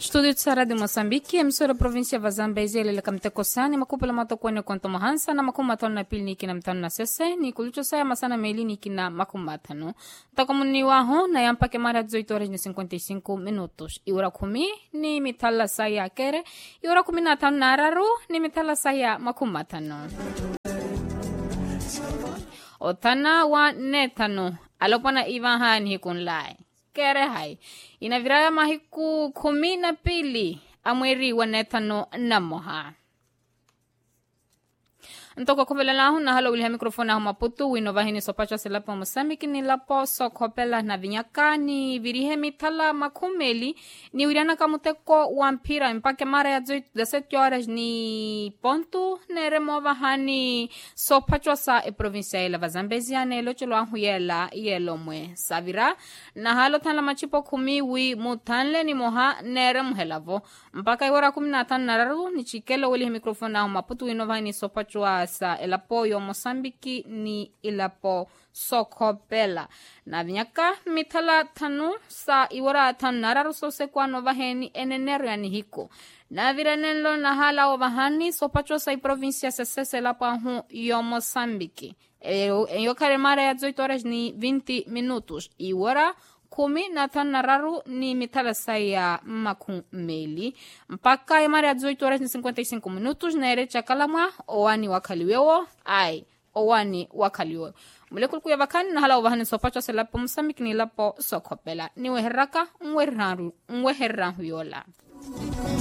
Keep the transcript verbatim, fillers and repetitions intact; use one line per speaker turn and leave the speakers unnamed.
Studio tsara de Moçambique, emissora província Vazambezi ele kamtekosani makupula matokwane kwanto mahansa na makumatano na pili niki na mtano na sese ni kulucho saya masana meli niki na makumatano. Takamuni waho na yampake mara dezoito horas ni cinquenta e cinco minutos. Iura kumi ni mitala saya kere, iura kumi na tano na araru ni mitala saya makumatano. Otana wa netano, alopana ivan hani hikunlai. Kere hai, inaviraya mahiku kumi na pili, amweri wa netano na moha. Ntoko kopela lahu na halo wilha mikrofona hu Maputo wino vahini sopacha selapo Moçambique ni lapo so kopela na vinyaka ni virihe mitala makumeli ni wiriana kamuteko wampira mpake mara ya dezessete horas ni ponto nere mova hani sopacha sa e provincia ila Vazambezia ne lo chelo ahu yela yelo mwe savira na halo tala machipo kumi wi mutanle ni moha nere mhelavo mpaka iwara kumi na tano nararu ni chikelo wilha mikrofona hu Maputo wino vahini sopacha sa elapo yo Moçambique ni elapo sokopela na vinyaka mitala tanu sa iwara tanu nararu sose kwa novaheni enenero ya nihiko na viranelo na hala ovahani sopacho sa provincia sesese elapo ahu yo Moçambique e yo karemara ya dezoito horas ni vinte minutos iwara kumi na tano na raru ni mitala saya makumeli mpaka ya mara ya dezoito horas ni cinquenta e cinco minutos na ere chakalamwa owani wakaliwewo ai owani wakaliwewo mulekul kuya bakani na hala ovahani sopacho se lapo Moçambique ni lapo sokopela ni weheraka mweherranhu yola.